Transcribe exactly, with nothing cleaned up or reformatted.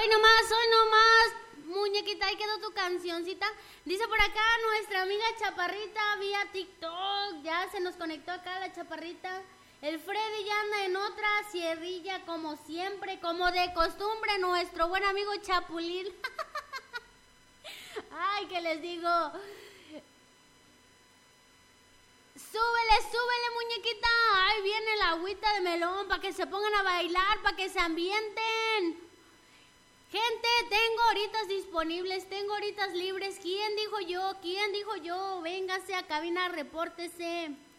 Hoy nomás, hoy nomás, muñequita, ahí quedó tu cancioncita. Dice por acá nuestra amiga Chaparrita vía TikTok, ya se nos conectó acá la Chaparrita. El Freddy ya anda en otra sierrilla como siempre, como de costumbre, nuestro buen amigo Chapulín. Ay, que les digo. Súbele, súbele, muñequita. Ahí viene la agüita de melón para que se pongan a bailar, para que se ambienten. Gente, tengo horitas disponibles, tengo horitas libres. ¿Quién dijo yo? ¿Quién dijo yo? Véngase a cabina, repórtese.